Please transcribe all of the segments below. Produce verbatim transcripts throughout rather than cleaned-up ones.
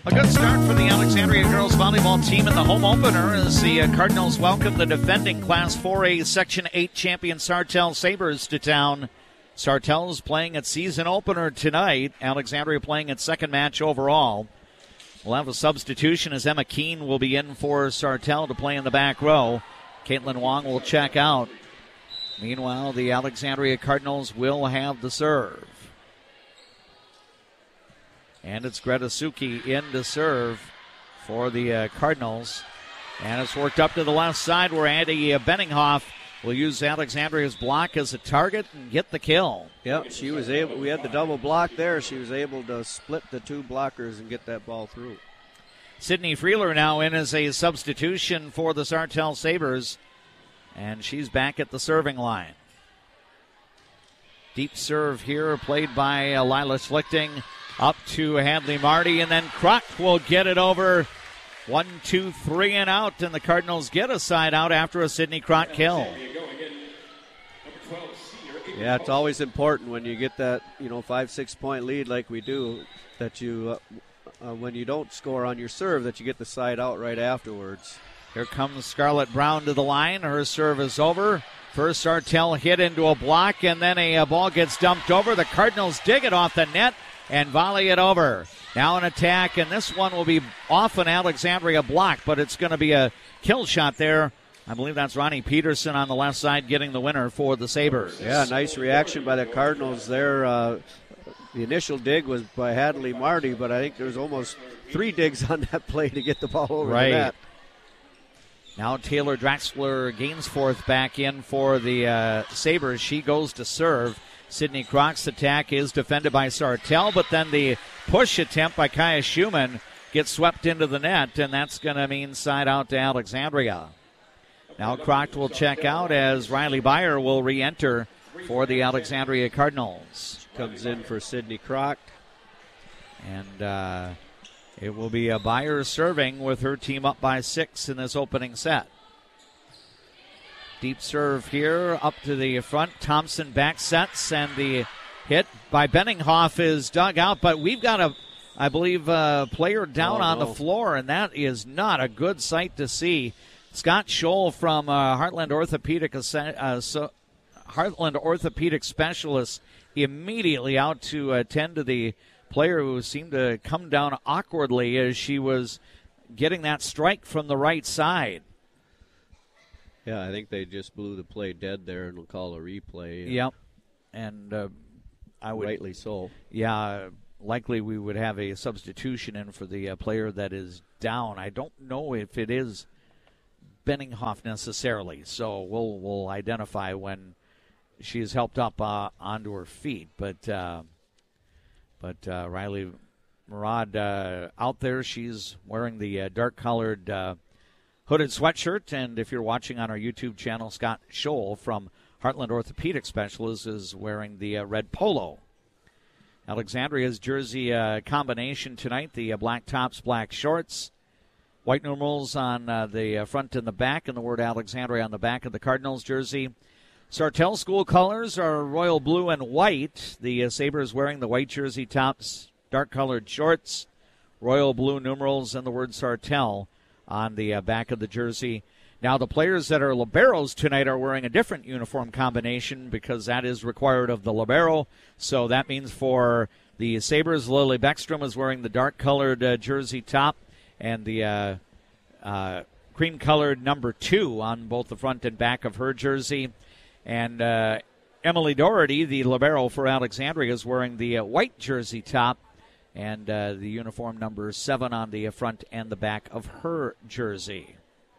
A good start for the Alexandria girls volleyball team in the home opener as the uh, Cardinals welcome the defending Class four A Section eight champion Sartell Sabres to town. Sartell's playing its season opener tonight. Alexandria playing its second match overall. We'll have a substitution as Emma Keene will be in for Sartell to play in the back row. Caitlin Wong will check out. Meanwhile, the Alexandria Cardinals will have the serve. And it's Greta Suki in to serve for the uh, Cardinals. And it's worked up to the left side where Andy uh, Benninghoff will use Alexandria's block as a target and get the kill. Yep, she was able. We had the double block there. She was able to split the two blockers and get that ball through. Sydney Freeler now in as a substitution for the Sartell Sabres. And she's back at the serving line. Deep serve here played by uh, Lila Schlichting. Up to Hadley Marty, and then Kruk will get it over. One, two, three, and out, and the Cardinals get a side out after a Sidney Kruk kill. Yeah, it's always important when you get that, you know, five, six-point lead like we do, that you, uh, uh, when you don't score on your serve, that you get the side out right afterwards. Here comes Scarlett Brown to the line. Her serve is over. First, Sartell hit into a block, and then a, a ball gets dumped over. The Cardinals dig it off the net and volley it over. Now an attack, and this one will be off an Alexandria block, but it's going to be a kill shot there. I believe that's Ronnie Peterson on the left side getting the winner for the Sabres. Yeah, nice reaction by the Cardinals there. Uh, the initial dig was by Hadley Marty, but I think there's almost three digs on that play to get the ball over right. the net. Now Taylor Draxler Gainsforth back in for the uh, Sabres. She goes to serve. Sidney Kruk's attack is defended by Sartell, but then the push attempt by Kaya Schumann gets swept into the net, and that's going to mean side out to Alexandria. Now Kruk will check out as Riley Byer will re-enter for the Alexandria Cardinals. Comes in for Sidney Kruk. And uh, it will be a Byer serving with her team up by six in this opening set. Deep serve here up to the front. Thompson back sets, and the hit by Benninghoff is dug out. But we've got a, I believe, a player down oh, on no. the floor, and that is not a good sight to see. Scott Scholl from uh, Heartland Orthopedic, uh, so Heartland Orthopedic Specialist immediately out to attend to the player who seemed to come down awkwardly as she was getting that strike from the right side. Yeah, I think they just blew the play dead there and will call a replay. Yep, and uh, I would rightly so. Yeah, likely we would have a substitution in for the uh, player that is down. I don't know if it is Benninghoff necessarily, so we'll we'll identify when she is helped up uh, onto her feet. But uh, but uh, Riley Murad uh, out there, she's wearing the uh, dark-colored Uh, hooded sweatshirt, and if you're watching on our YouTube channel, Scott Scholl from Heartland Orthopedic Specialists is wearing the uh, red polo. Alexandria's jersey uh, combination tonight, the uh, black tops, black shorts, white numerals on uh, the uh, front and the back, and the word Alexandria on the back of the Cardinals jersey. Sartell school colors are royal blue and white. The uh, Sabres wearing the white jersey tops, dark-colored shorts, royal blue numerals, and the word Sartell on the uh, back of the jersey. Now, the players that are liberos tonight are wearing a different uniform combination because that is required of the libero. So that means for the Sabres, Lily Beckstrom is wearing the dark-colored uh, jersey top and the uh, uh, cream-colored number two on both the front and back of her jersey. And uh, Emily Doherty, the libero for Alexandria, is wearing the uh, white jersey top and uh, the uniform number seven on the front and the back of her jersey.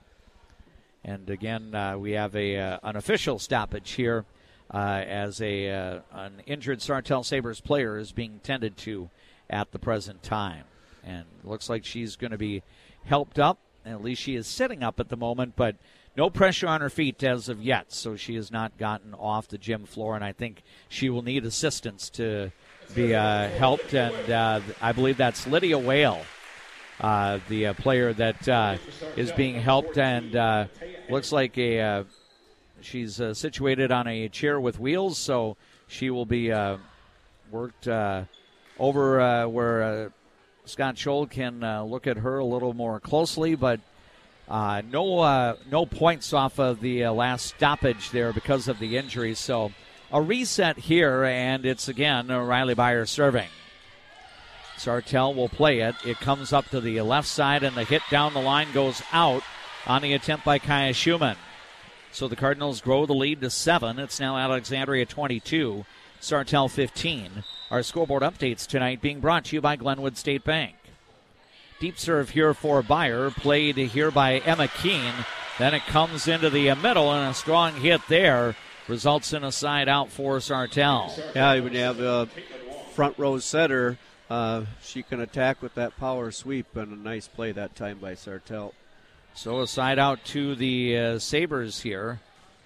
And again, uh, we have a uh, an official stoppage here uh, as a uh, an injured Sartell Sabres player is being tended to at the present time. And it looks like she's going to be helped up. At least she is sitting up at the moment, but no pressure on her feet as of yet. So she has not gotten off the gym floor, and I think she will need assistance to be uh, helped, and uh, I believe that's Lydia Whale, uh, the uh, player that uh, is being helped, and uh, looks like a uh, she's uh, situated on a chair with wheels, so she will be uh, worked uh, over uh, where uh, Scott Scholl can uh, look at her a little more closely, but uh, no uh, no points off of the uh, last stoppage there because of the injury. So a reset here, and it's again uh, Riley Beyer serving. Sartell will play it. It comes up to the left side, and the hit down the line goes out on the attempt by Kaya Schumann. So the Cardinals grow the lead to seven. It's now Alexandria twenty-two, Sartell fifteen. Our scoreboard updates tonight being brought to you by Glenwood State Bank. Deep serve here for Beyer, played here by Emma Keene. Then it comes into the middle, and a strong hit there results in a side out for Sartell. Yeah, when you have a front row setter, uh, she can attack with that power sweep, and a nice play that time by Sartell. So a side out to the uh, Sabres here.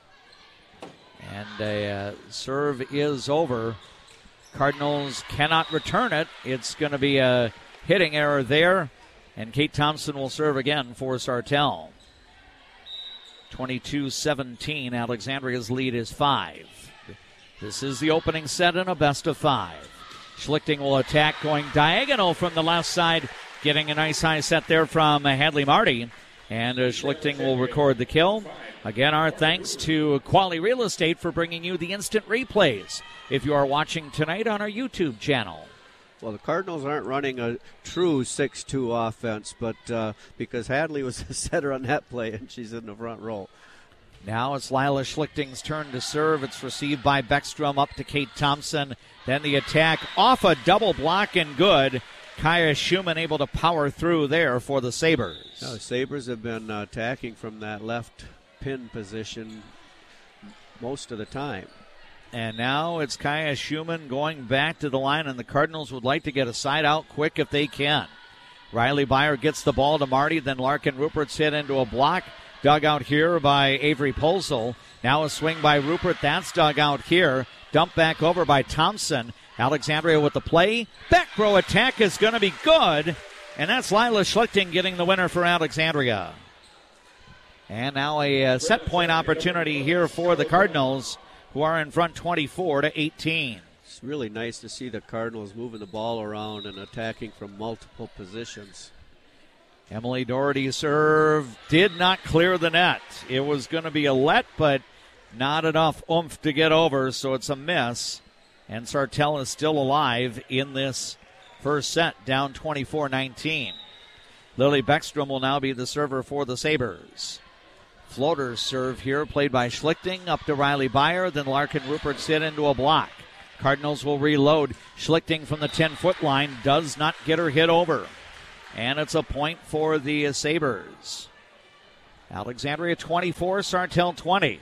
And a uh, serve is over. Cardinals cannot return it. It's going to be a hitting error there. And Kate Thompson will serve again for Sartell. twenty-two seventeen. Alexandria's lead is five. This is the opening set in a best of five. Schlichting will attack going diagonal from the left side. Getting a nice high set there from Hadley Marty. And uh, Schlichting will record the kill. Again, our thanks to Quali Real Estate for bringing you the instant replays if you are watching tonight on our YouTube channel. Well, the Cardinals aren't running a true six two offense, but uh, because Hadley was the setter on that play, and she's in the front row. Now it's Lila Schlichting's turn to serve. It's received by Beckstrom up to Kate Thompson. Then the attack off a double block and good. Kaya Schumann able to power through there for the Sabres. No, the Sabres have been uh, attacking from that left pin position most of the time. And now it's Kaya Schumann going back to the line, and the Cardinals would like to get a side out quick if they can. Riley Beyer gets the ball to Marty, then Larkin Rupert's hit into a block. Dug out here by Avery Polzel. Now a swing by Rupert. That's dug out here. Dumped back over by Thompson. Alexandria with the play. Back row attack is going to be good. And that's Lila Schlichting getting the winner for Alexandria. And now a uh, set point opportunity here for the Cardinals, who are in front twenty-four to eighteen. It's really nice to see the Cardinals moving the ball around and attacking from multiple positions. Emily Doherty's serve did not clear the net. It was going to be a let, but not enough oomph to get over, so it's a miss. And Sartell is still alive in this first set, down twenty-four nineteen. Lily Beckstrom will now be the server for the Sabres. Floater serve here, played by Schlichting, up to Riley Beyer, then Larkin Rupert sit into a block. Cardinals will reload. Schlichting from the ten-foot line does not get her hit over. And it's a point for the Sabres. Alexandria twenty-four, Sartell twenty.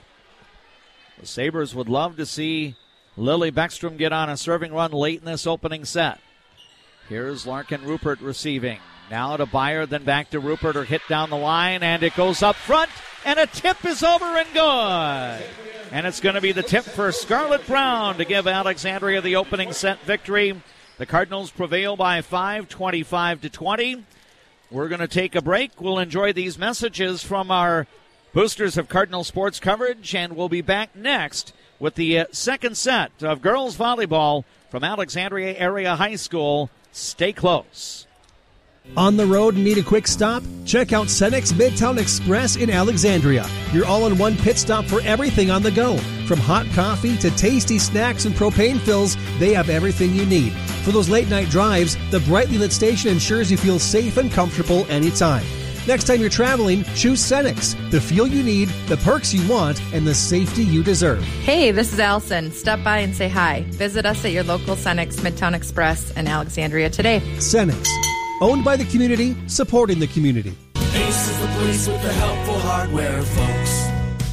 The Sabres would love to see Lily Beckstrom get on a serving run late in this opening set. Here's Larkin Rupert receiving. Now to Beyer, then back to Rupert, or hit down the line, and it goes up front, and a tip is over and good. And it's going to be the tip for Scarlett Brown to give Alexandria the opening set victory. The Cardinals prevail by five, twenty-five to twenty. We're going to take a break. We'll enjoy these messages from our boosters of Cardinal sports coverage, and we'll be back next with the second set of girls volleyball from Alexandria Area High School. Stay close. On the road and need a quick stop? Check out Cenex Midtown Express in Alexandria. Your all-in-one pit stop for everything on the go. From hot coffee to tasty snacks and propane fills, they have everything you need. For those late-night drives, the brightly lit station ensures you feel safe and comfortable anytime. Next time you're traveling, choose Cenex. The fuel you need, the perks you want, and the safety you deserve. Hey, this is Allison. Stop by and say hi. Visit us at your local Cenex Midtown Express in Alexandria today. Cenex. Owned by the community, supporting the community. Ace is the place with the helpful hardware, folks.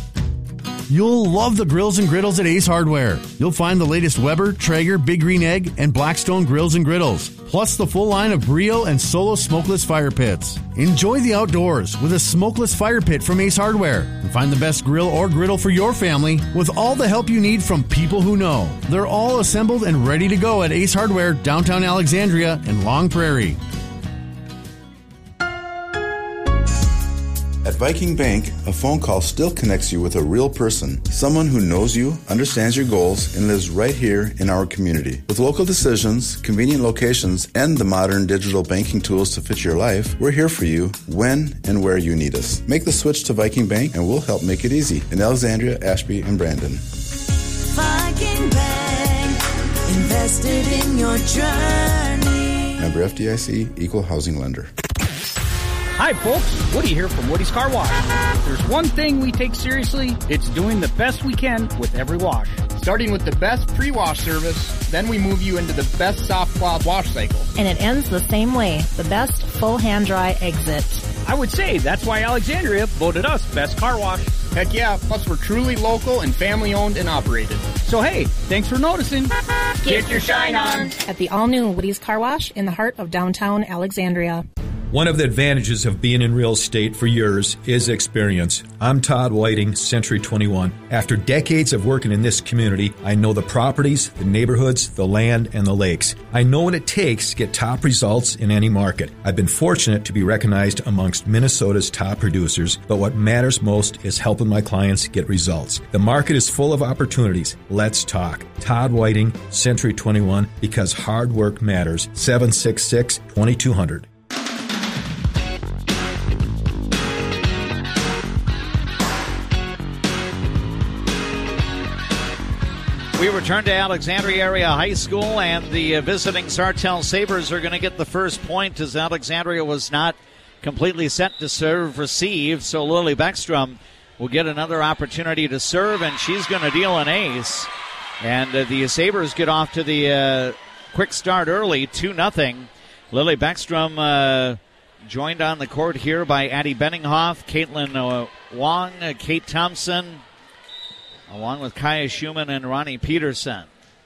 You'll love the grills and griddles at Ace Hardware. You'll find the latest Weber, Traeger, Big Green Egg, and Blackstone grills and griddles, plus the full line of Brio and Solo smokeless fire pits. Enjoy the outdoors with a smokeless fire pit from Ace Hardware, and find the best grill or griddle for your family with all the help you need from people who know. They're all assembled and ready to go at Ace Hardware, downtown Alexandria and Long Prairie. At Viking Bank, a phone call still connects you with a real person, someone who knows you, understands your goals, and lives right here in our community. With local decisions, convenient locations, and the modern digital banking tools to fit your life, we're here for you when and where you need us. Make the switch to Viking Bank and we'll help make it easy in Alexandria, Ashby, and Brandon. Viking Bank, invested in your journey. Member F D I C, Equal Housing Lender. Hi folks, Woody here from Woody's Car Wash. If there's one thing we take seriously, it's doing the best we can with every wash. Starting with the best pre-wash service, then we move you into the best soft cloth wash cycle. And it ends the same way, the best full hand dry exit. I would say that's why Alexandria voted us best car wash. Heck yeah, plus we're truly local and family owned and operated. So hey, thanks for noticing. Get, Get your shine on at the all-new Woody's Car Wash in the heart of downtown Alexandria. One of the advantages of being in real estate for years is experience. I'm Todd Whiting, Century twenty-one. After decades of working in this community, I know the properties, the neighborhoods, the land, and the lakes. I know what it takes to get top results in any market. I've been fortunate to be recognized amongst Minnesota's top producers, but what matters most is helping my clients get results. The market is full of opportunities. Let's talk. Todd Whiting, Century twenty-one, because hard work matters. seven six six, two two zero zero. We return to Alexandria Area High School, and the uh, visiting Sartell Sabres are going to get the first point as Alexandria was not completely set to serve receive. So Lily Beckstrom will get another opportunity to serve, and she's going to deal an ace. And uh, the Sabres get off to the uh, quick start early, two nothing. Lily Beckstrom uh, joined on the court here by Addie Benninghoff, Caitlin uh, Wong, uh, Kate Thompson, along with Kaya Schumann and Ronnie Peterson.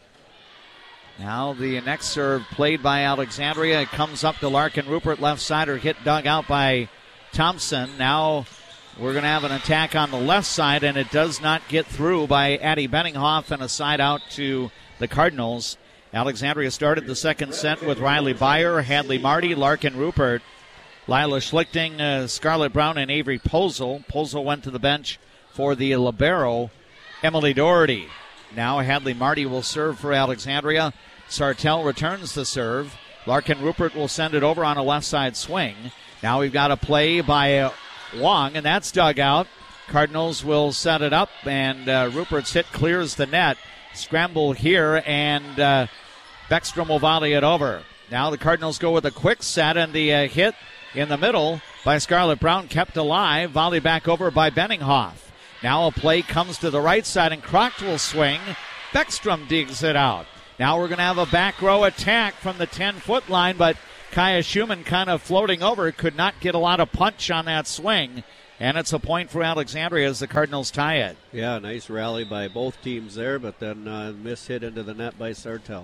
Now the next serve played by Alexandria. It comes up to Larkin Rupert, left sider, hit dug out by Thompson. Now we're going to have an attack on the left side, and it does not get through by Addie Benninghoff, and a side out to the Cardinals. Alexandria started the second set with Riley Byer, Hadley Marty, Larkin Rupert, Lila Schlichting, uh, Scarlett Brown, and Avery Posel. Posel went to the bench for the libero, Emily Doherty. Now Hadley Marty will serve for Alexandria. Sartell returns the serve. Larkin Rupert will send it over on a left side swing. Now we've got a play by uh, Wong, and that's dug out. Cardinals will set it up, and uh, Rupert's hit clears the net. Scramble here, and uh, Beckstrom will volley it over. Now the Cardinals go with a quick set, and the uh, hit in the middle by Scarlett Brown kept alive. Volley back over by Benninghoff. Now a play comes to the right side, and Crocht will swing. Beckstrom digs it out. Now we're going to have a back row attack from the ten-foot line, but Kaya Schumann kind of floating over, could not get a lot of punch on that swing. And it's a point for Alexandria as the Cardinals tie it. Yeah, nice rally by both teams there, but then uh, miss hit into the net by Sartell.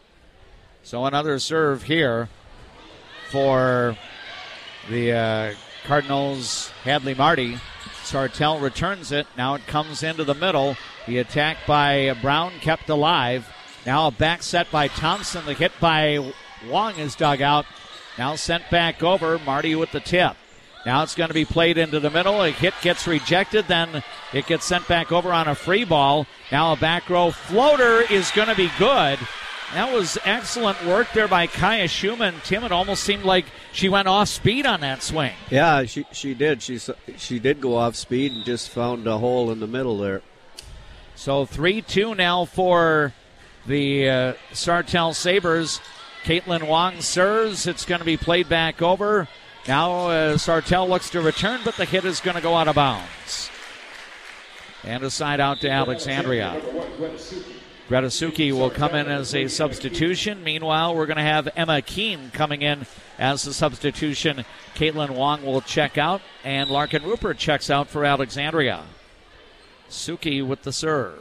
So another serve here for the uh, Cardinals, Hadley Marty. Sartell returns it. Now it comes into the middle. The attack by Brown kept alive. Now a back set by Thompson. The hit by Wong is dug out. Now sent back over. Marty with the tip. Now it's going to be played into the middle. A hit gets rejected. Then it gets sent back over on a free ball. Now a back row floater is going to be good. That was excellent work there by Kaya Schumann. Tim, it almost seemed like she went off speed on that swing. Yeah, she she did. She she did go off speed and just found a hole in the middle there. So three two now for the uh, Sartell Sabres. Caitlin Wong serves. It's going to be played back over. Now uh, Sartell looks to return, but the hit is going to go out of bounds. And a side out to Alexandria. Gretasuki will come in as a substitution. Meanwhile, we're going to have Emma Keene coming in as a substitution. Caitlin Wong will check out, and Larkin Rupert checks out for Alexandria. Suki with the serve.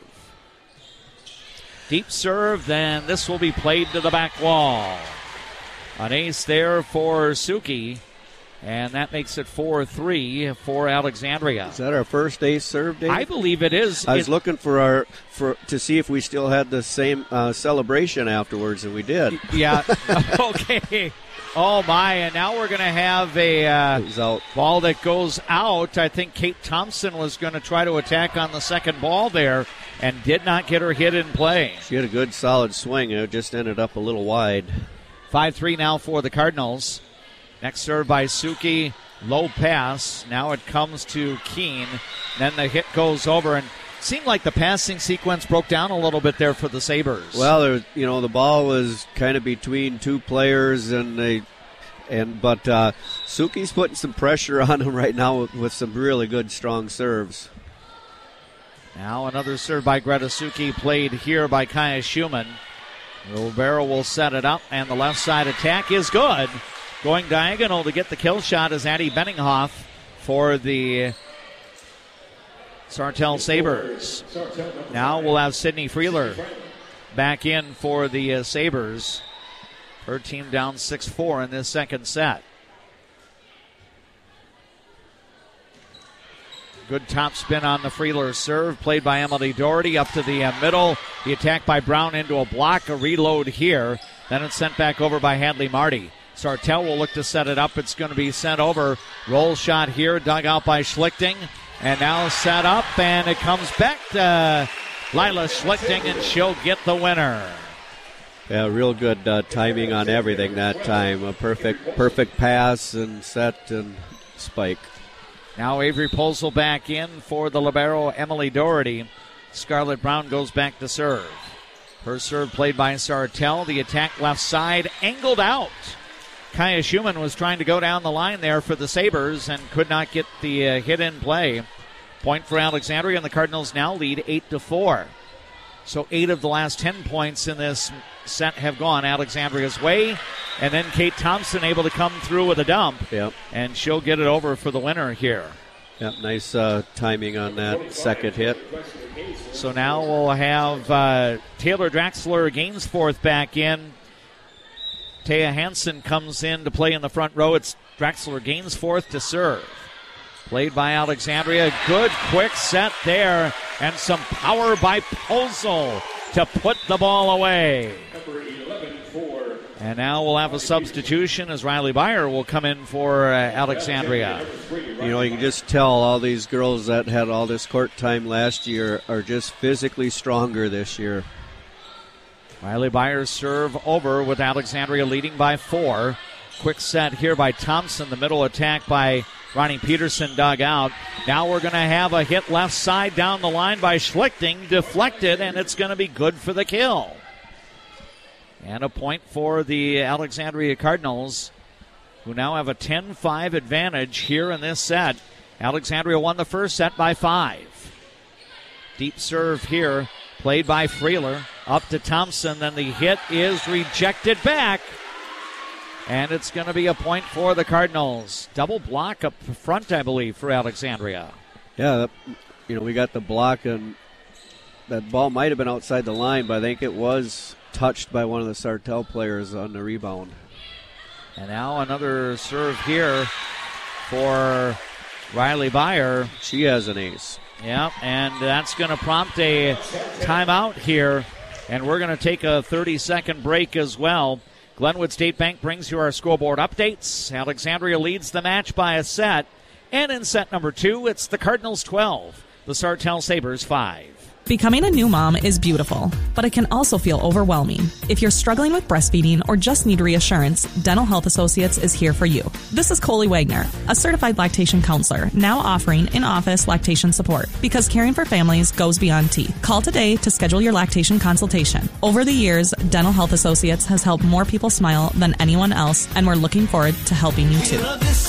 Deep serve, then this will be played to the back wall. An ace there for Suki, and that makes it four three for Alexandria. Is that our first ace serve, Dave? I believe it is. I was it, looking for our for to see if we still had the same uh, celebration afterwards, and we did. Yeah. Okay. Oh, my, and now we're going to have a uh, ball that goes out. I think Kate Thompson was going to try to attack on the second ball there and did not get her hit in play. She had a good, solid swing. It just ended up a little wide. five three now for the Cardinals. Next serve by Suki. Low pass. Now it comes to Keene. Then the hit goes over, and seemed like the passing sequence broke down a little bit there for the Sabres. Well, there, you know, the ball was kind of between two players, and they, and but uh, Suki's putting some pressure on him right now with, with some really good, strong serves. Now another serve by Greta Suki, played here by Kaya Schumann. Libero will set it up, and the left side attack is good. Going diagonal to get the kill shot is Addie Benninghoff for the Sartell Sabres. Now we'll have Sydney Freeler back in for the uh, Sabres. Her team down six four in this second set. Good top spin on the Freeler serve, played by Emily Doherty up to the uh, middle. The attack by Brown into a block, a reload here. Then it's sent back over by Hadley Marty. Sartell will look to set it up. It's going to be sent over. Roll shot here, dug out by Schlichting. And now set up, and it comes back to Lila Schlichting, and she'll get the winner. Yeah, real good uh, timing on everything that time. A perfect, perfect pass and set and spike. Now Avery Posel back in for the libero Emily Doherty. Scarlett Brown goes back to serve. Her serve played by Sartell. The attack left side, angled out. Kaya Schumann was trying to go down the line there for the Sabres and could not get the uh, hit in play. Point for Alexandria, and the Cardinals now lead eight to four. So eight of the last ten points in this set have gone Alexandria's way. And then Kate Thompson able to come through with a dump. Yep. And she'll get it over for the winner here. Yep, nice uh, timing on that second hit. So now we'll have uh, Taylor Draxler Gainsforth back in. Taya Hansen comes in to play in the front row. It's Draxler Gainsforth to serve. Played by Alexandria. Good quick set there. And some power by Posel to put the ball away. And now we'll have a substitution as Riley Beyer will come in for uh, Alexandria. You know, you can just tell all these girls that had all this court time last year are just physically stronger this year. Riley Beyer's serve over with Alexandria leading by four. Quick set here by Thompson. The middle attack by Ronnie Peterson dug out. Now we're going to have a hit left side down the line by Schlichting. Deflected, and it's going to be good for the kill. And a point for the Alexandria Cardinals, who now have a ten five advantage here in this set. Alexandria won the first set by five. Deep serve here, played by Freeler. Up to Thompson, then the hit is rejected back. And it's going to be a point for the Cardinals. Double block up front, I believe, for Alexandria. Yeah, that, you know, we got the block, and that ball might have been outside the line, but I think it was touched by one of the Sartell players on the rebound. And now another serve here for Riley Beyer. She has an ace. Yeah, and that's going to prompt a timeout here. And we're going to take a thirty-second break as well. Glenwood State Bank brings you our scoreboard updates. Alexandria leads the match by a set. And in set number two, it's the Cardinals twelve, the Sartell Sabres five. Becoming a new mom is beautiful, but it can also feel overwhelming. If you're struggling with breastfeeding or just need reassurance, Dental Health Associates is here for you. This is Coley Wagner, a certified lactation counselor, now offering in-office lactation support because caring for families goes beyond teeth. Call today to schedule your lactation consultation. Over the years, Dental Health Associates has helped more people smile than anyone else, and we're looking forward to helping you too.